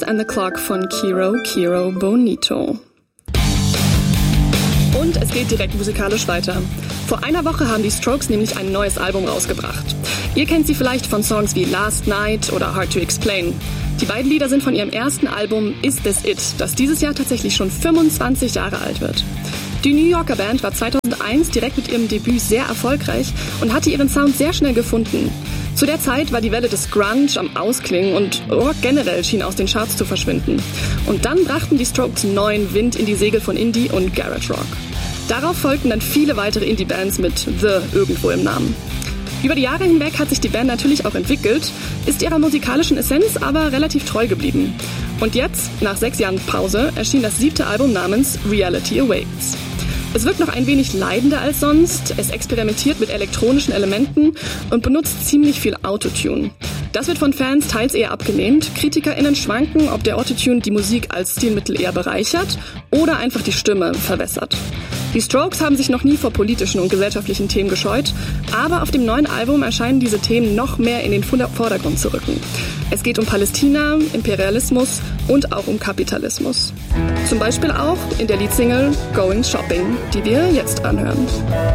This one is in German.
and the Clock von Kiro Bonito. Und es geht direkt musikalisch weiter. Vor einer Woche haben die Strokes nämlich ein neues Album rausgebracht. Ihr kennt sie vielleicht von Songs wie Last Night oder Hard to Explain. Die beiden Lieder sind von ihrem ersten Album Is This It, das dieses Jahr tatsächlich schon 25 Jahre alt wird. Die New Yorker Band war 2001 direkt mit ihrem Debüt sehr erfolgreich und hatte ihren Sound sehr schnell gefunden. Zu der Zeit war die Welle des Grunge am Ausklingen und Rock generell schien aus den Charts zu verschwinden. Und dann brachten die Strokes neuen Wind in die Segel von Indie und Garage Rock. Darauf folgten dann viele weitere Indie-Bands mit The irgendwo im Namen. Über die Jahre hinweg hat sich die Band natürlich auch entwickelt, ist ihrer musikalischen Essenz aber relativ treu geblieben. Und jetzt, nach 6 Jahren Pause, erschien das 7. Album namens Reality Awaits. Es wirkt noch ein wenig leidender als sonst, es experimentiert mit elektronischen Elementen und benutzt ziemlich viel Autotune. Das wird von Fans teils eher abgelehnt, KritikerInnen schwanken, ob der Autotune die Musik als Stilmittel eher bereichert oder einfach die Stimme verwässert. Die Strokes haben sich noch nie vor politischen und gesellschaftlichen Themen gescheut, aber auf dem neuen Album erscheinen diese Themen noch mehr in den Vordergrund zu rücken. Es geht um Palästina, Imperialismus und auch um Kapitalismus. Zum Beispiel auch in der Leadsingle Going Shopping, die wir jetzt anhören.